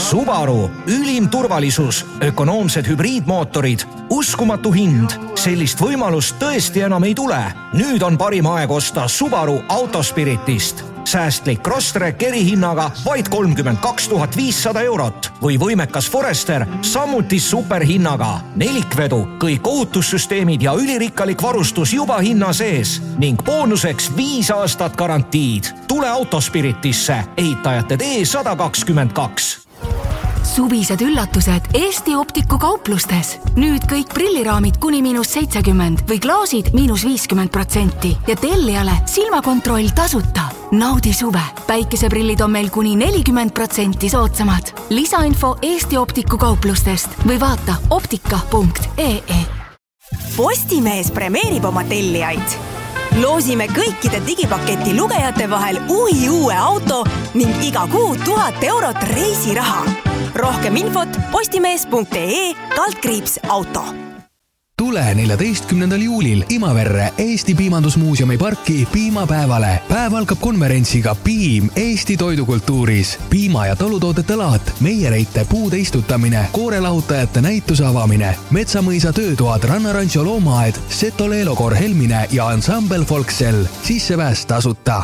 Subaru, ülim turvalisus, ökonoomsed hübriidmootorid, uskumatu hind. Sellist võimalust tõesti enam ei tule. Nüüd on parim aeg osta Subaru Autospiritist. Säästlik Crosstrek erihinnaga vaid 32 500 eurot või võimekas Forester samuti superhinnaga. Nelikvedu, kõik ohutussüsteemid ja ülirikkalik varustus juba hinna sees ning boonuseks 5 aastat garantiid. Tule Autospiritisse, ehitajate tee 122. Suvised üllatused Eesti Optiku kauplustes. Nüüd kõik prilliraamid kuni -70% või klaasid -50% ja tellijale silmakontroll tasuta. Naudi suve. Päikeseprillid on meil kuni 40% soodsamad. Lisainfo Eesti Optiku kauplustest või vaata optika.ee. Postimees premeerib oma tellijaid. Loosime kõikide digipaketi lugejate vahel uue auto ning iga kuu 1000 eurot reisiraha. Rohkem infot postimees.ee/auto. Tule 14. juulil Imaverre Eesti Piimandusmuuseumi parki piimapäevale. Päev algab konverentsiga Piim Eesti toidukultuuris. Piima- ja talutoodete laat, meiereite puude istutamine, koorelahutajate näituse avamine, Metsamõisa töötoad, Rannarantsio loomaaed, Seto Leelokor Helmine ja ansambel Folksel. Sissepääs tasuta.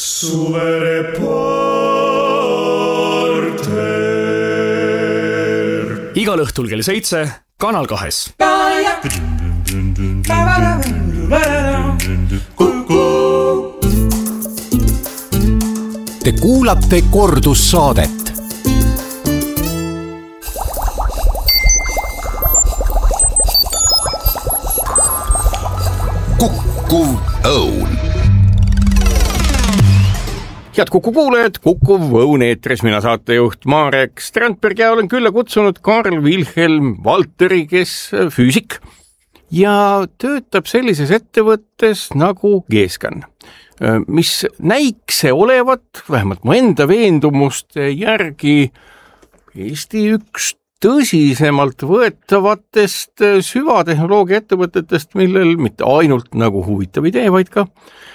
Igal õhtul kell 7 Kanal 2. Te kuulate kordussaadet. Kukkuv õun. Head Kuku kuulajad, Kukuv õun eetris, mina saatejuht Marek Strandberg ja olen külla kutsunud Karl Wilhelm Valteri, kes füüsik ja töötab sellises ettevõttes nagu G-Scan, mis näikse olevat, vähemalt mu enda veendumuste järgi, Eesti üks tõsisemalt võetavatest süvatehnoloogia ettevõtetest, millel mitte ainult nagu huvitav idee, vaid ka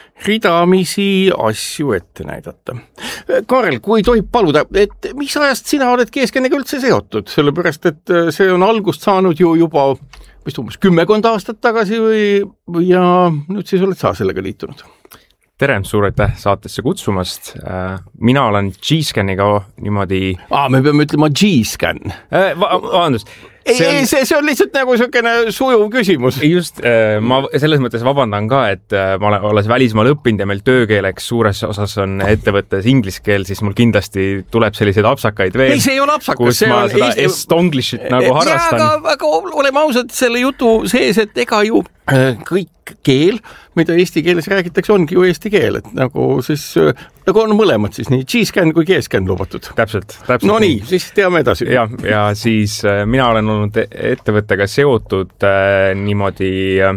ridamisi asju ette näidata. Karel, kui tohib paluda, et mis ajast sina oled G-Scaniga üldse seotud? Sellepärast, et see on algust saanud ju juba umbes 10 aastat tagasi ja nüüd siis oled sa sellega liitunud. Tere, suur aitäh saatesse kutsumast. Mina olen G-Scaniga niimoodi... me peame ütlema G-Scan. Vabandust. See on lihtsalt nagu selline sujuv küsimus. Just, ma selles mõttes vabandan ka, et ma olen välismaal õppinud ja meil töökeeleks suures osas on ettevõttes inglise keel, siis mul kindlasti tuleb selliseid apsakaid veel. Ei, see ei ole apsakas. Kus ma seda estonglishit nagu harrastan. Aga oleme ausad selle jutu sees, et ega ju kõik keel, mida eesti keeles räägitakse, ongi ju eesti keel, et nagu siis nagu on mõlemad siis nii G-Scan kui G-Scan lubatud. Täpselt. No nii, siis teame edasi. Ja siis mina olen olnud ettevõttega seotud niimoodi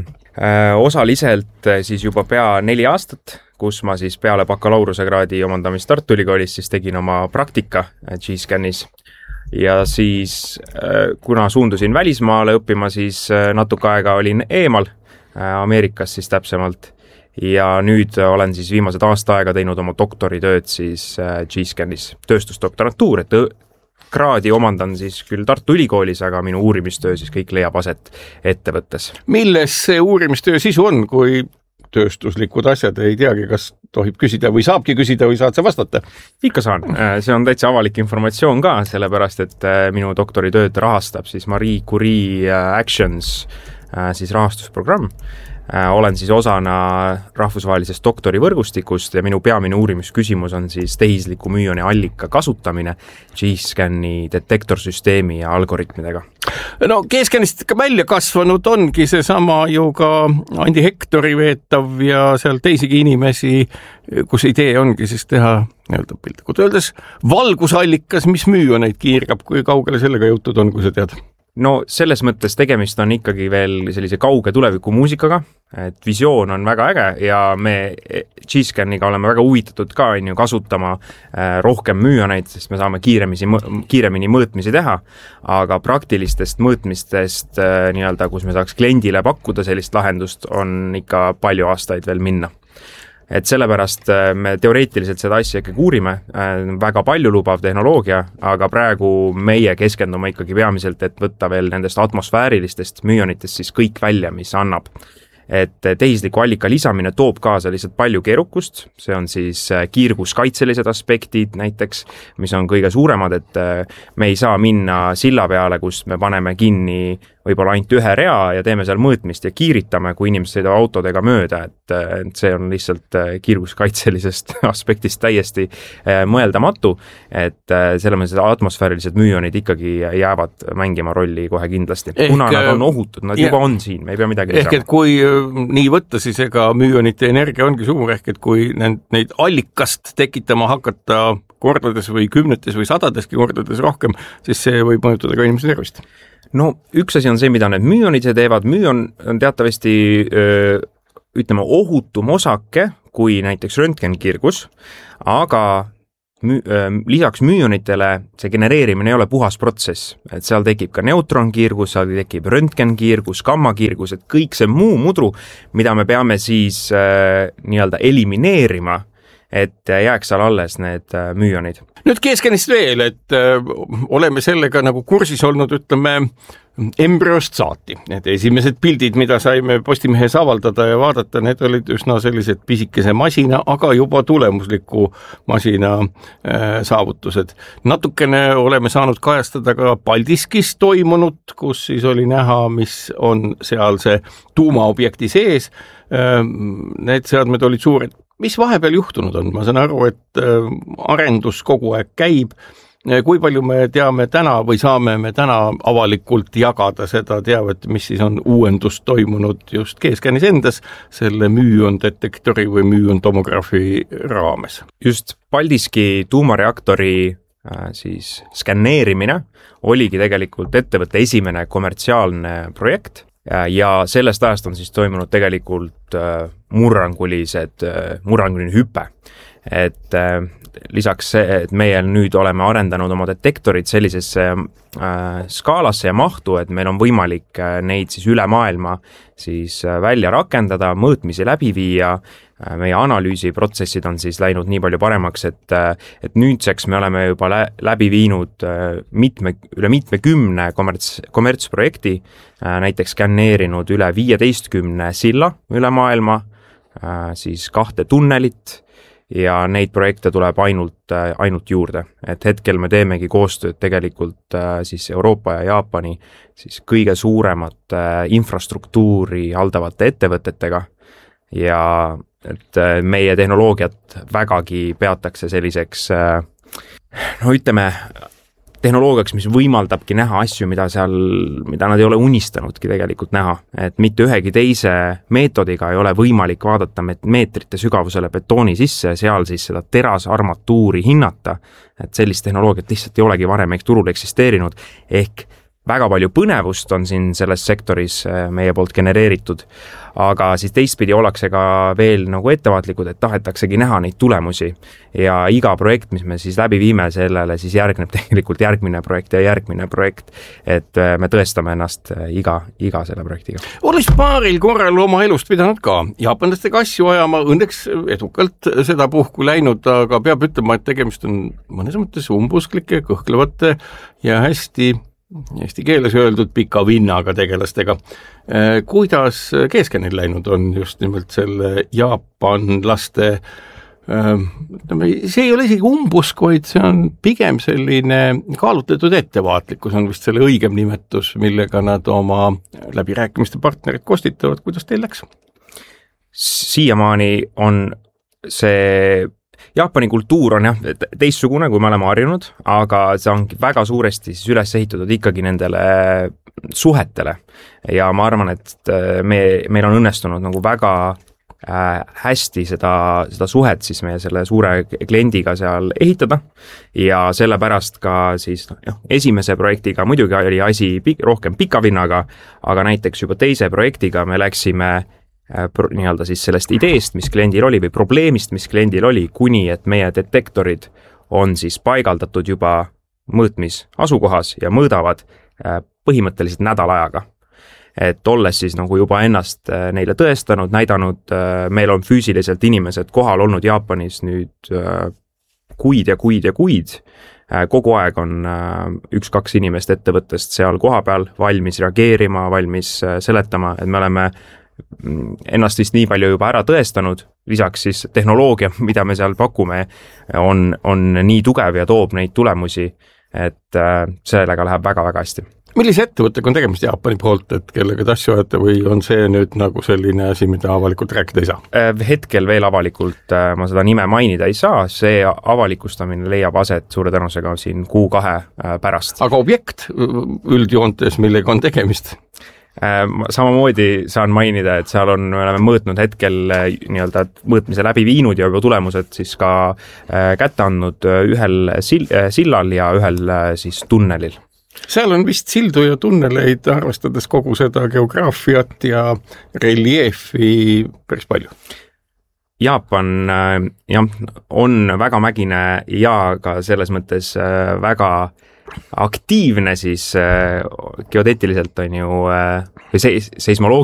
osaliselt siis juba pea 4 aastat, kus ma siis peale bakalaureusekraadi omandamist Tartu Ülikoolis siis tegin oma praktika G-Scanis. Ja siis, kuna suundusin välismaale õppima, siis natuke aega olin eemal Ameerikas siis täpsemalt ja nüüd olen siis viimased aasta aega teinud oma doktoritööd siis G-Scanis, tööstusdoktorantuur, et kraadi omandan siis küll Tartu Ülikoolis, aga minu uurimistöö siis kõik leiab aset ettevõttes. Milles see uurimistöö sisu on, kui tööstuslikud asjad ei teagi, kas tohib küsida või saabki küsida või saad sa vastata? Ikka saan. See on täitsa avalik informatsioon ka, sellepärast et minu doktoritööd rahastab siis Marie Curie Actions siis rahastusprogramm. Olen siis osana rahvusvahelisest doktorivõrgustikust ja minu peamine uurimisküsimus on siis tehisliku müüoni allika kasutamine G-Scani detektorsüsteemi ja algoritmidega. No G-Scanist ka välja kasvanud ongi seesama ju ka Andi Hektori veetav ja seal teisigi inimesi, kus idee ongi siis teha piltlikult öeldes valgusallikas, mis müüoneid kiirgab, kui kaugele sellega jõutud on, kui sa tead? No selles mõttes tegemist on ikkagi veel sellise kauge tuleviku muusikaga, et visioon on väga äge ja me G-Scaniga oleme väga huvitatud ka kasutama rohkem müüoneid, sest me saame kiiremini mõõtmisi teha, aga praktilistest mõõtmistest kus me saaks kliendile pakkuda sellist lahendust, on ikka palju aastaid veel minna. et sellepärast me teoreetiliselt seda asja ikkagi uurime, väga palju lubav tehnoloogia, aga praegu meie keskendume ikkagi peamiselt, et võtta veel nendest atmosfäärilistest müonitest siis kõik välja, mis annab. Et tehisliku allika lisamine toob kaasa lihtsalt palju keerukust, see on siis kiirguskaitselised aspektid näiteks, mis on kõige suuremad, et me ei saa minna silla peale, kus me paneme kinni võib-olla ainult ühe rea ja teeme seal mõõtmist ja kiiritame, kui inimesed sõidavad autodega mööda, et see on lihtsalt kiirguskaitselisest aspektist täiesti mõeldamatu, et selles mõttes atmosfäärilised müonid ikkagi jäävad mängima rolli kohe kindlasti. Kuna nad on ohutud, nad juba on siin, me ei pea midagi lisama. Et kui nii võtta, siis ega müonite energia ongi suur, et kui neid allikast tekitama hakata kordades või kümnetes või sadadeski kordades rohkem, siis see võib mõjutada ka inimese tervist. No üks asi on see, mida need müonid teevad. Müon on teatavasti ütleme ohutum osake kui näiteks röntgenkiirgus, aga lisaks müonitele see genereerimine ei ole puhas protsess, et seal tekib ka neutronkiirgus, seal tekib röntgenkiirgus, gammakiirgus, et kõik see muu mudru, mida me peame siis nii-öelda elimineerima, et jääks seal alles need müonid. Nüüd Keeskenist veel, et oleme sellega nagu kursis olnud, ütleme, embryost saati. Need esimesed pildid, mida saime Postimehes avaldada ja vaadata, need olid üsna sellised pisikese masina, aga juba tulemusliku masina saavutused. Natukene oleme saanud kajastada ka Paldiskis toimunut, kus siis oli näha, mis on seal see tuumaobjekti sees. Need seadmed olid suured. Mis vahepeal juhtunud on? Ma saan aru, et arendus kogu aeg käib. Kui palju me teame täna või saame me täna avalikult jagada seda teavet, mis siis on uuendust toimunud just Keeskenis endas selle müondetektori või müontomograafi raames? Just Paldiski tuumareaktori siis skänneerimine oligi tegelikult ettevõtte esimene kommertsiaalne projekt. Ja sellest ajast on siis toimunud tegelikult murranguline hüpe, et lisaks see, et meie nüüd oleme arendanud oma detektorid sellisesse skaalasse ja mahtu, et meil on võimalik neid siis üle maailma siis välja rakendada, mõõtmisi läbi viia, meie analüüsiprotsessid on siis läinud nii palju paremaks, et nüüdseks me oleme juba läbi viinud üle mitmekümne kommertsprojekti, näiteks skänneerinud üle 15 silla üle maailma, siis 2 tunnelit ja neid projekte tuleb ainult juurde. Et hetkel me teemegi koostööd tegelikult siis Euroopa ja Jaapani siis kõige suuremat infrastruktuuri haldavate ettevõtetega ja et meie tehnoloogiat vägagi peatakse selliseks, no ütleme, tehnoloogiaks, mis võimaldabki näha asju, mida nad ei ole unistanudki tegelikult näha. Et mitte ühegi teise meetodiga ei ole võimalik vaadata meetrite sügavusele betooni sisse ja seal siis seda terasarmatuuri hinnata. Et sellist tehnoloogiat lihtsalt ei olegi varem turul eksisteerinud. Ehk väga palju põnevust on siin selles sektoris meie poolt genereeritud, aga siis teistpidi ollakse ka veel nagu ettevaatlikud, et tahetaksegi näha neid tulemusi ja iga projekt, mis me siis läbi viime, sellele siis järgneb tegelikult järgmine projekt, et me tõestame ennast iga selle projektiga. Olis paaril korral oma elust pidanud ka jaapanlastega asju ajama, õnneks edukalt seda puhku läinud, aga peab ütlema, et tegemist on mõnes mõttes umbusklike, kõhklevate ja hästi eesti keeles öeldud pika vinnaga tegelastega. Kuidas Keeskenil läinud on just nimelt selle jaapanlaste, see ei ole isegi umbusk, vaid see on pigem selline kaalutletud ettevaatlikkus, on vist selle õigem nimetus, millega nad oma läbirääkimiste partnerid kostitavad. Kuidas teil läks? Siiamaani on see Jaapani kultuur on teistsugune, kui me oleme harjunud, aga see on väga suuresti siis üles ehitatud ikkagi nendele suhetele ja ma arvan, et meil on õnnestunud nagu väga hästi seda suhet siis meie selle suure kliendiga seal ehitada ja sellepärast ka siis esimese projektiga muidugi oli asi rohkem pikavinnaga, aga näiteks juba teise projektiga me läksime nii-öelda siis sellest ideest, mis kliendil oli või probleemist, mis kliendil oli, kuni et meie detektorid on siis paigaldatud juba mõõtmis asukohas ja mõõdavad põhimõtteliselt nädala ajaga. et olles siis nagu juba ennast neile tõestanud, näidanud, meil on füüsiliselt inimesed kohal olnud Jaapanis nüüd kuid ja kuid ja kuid, kogu aeg on 1-2 inimest ettevõttest seal koha peal valmis reageerima, valmis seletama, et me oleme ennast vist nii palju juba ära tõestanud, lisaks siis tehnoloogia, mida me seal pakume, on nii tugev ja toob neid tulemusi, et sellega läheb väga-väga hästi. Millise ettevõttega on tegemist Jaapani poolt, et kellega te asju ajate või on see nüüd nagu selline asi, mida avalikult rääkida ei saa? Hetkel veel avalikult ma seda nime mainida ei saa, see avalikustamine leiab aset suure tõenäosusega siin 1-2 pärast. Aga objekt üldjoontes, millega on tegemist? Samamoodi saan mainida, et seal me oleme mõõtnud hetkel nii-öelda mõõtmise läbi viinud ja juba tulemused siis ka kätte andnud ühel sillal ja ühel siis tunnelil. Seal on vist sildu ja tunneleid, arvestades kogu seda geograafiat ja reljeefi päris palju. Jaapan on väga mägine ja ka selles mõttes väga aktiivne siis geodeetiliselt on ju, või seismoloogiliselt